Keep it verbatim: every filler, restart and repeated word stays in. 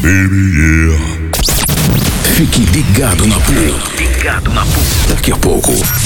baby, yeah. Fique ligado na Pool. Ligado na Pool. Daqui a pouco